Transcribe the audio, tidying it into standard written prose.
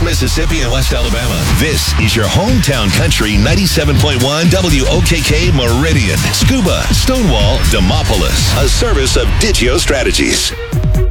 East Mississippi and West Alabama. This is your hometown country 97.1 WOKK Meridian, Scuba, Stonewall, Demopolis. A service of Digio Strategies.